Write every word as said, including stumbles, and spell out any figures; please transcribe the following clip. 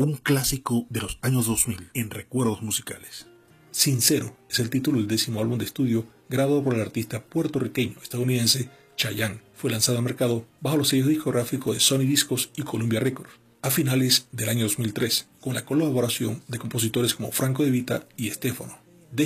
un clásico de los años dos mil en recuerdos musicales. Sincero es el título del décimo álbum de estudio grabado por el artista puertorriqueño-estadounidense Chayanne. Fue lanzado al mercado bajo los sellos discográficos de Sony Discos y Columbia Records a finales del año dos mil tres, con la colaboración de compositores como Franco De Vita y Stefano.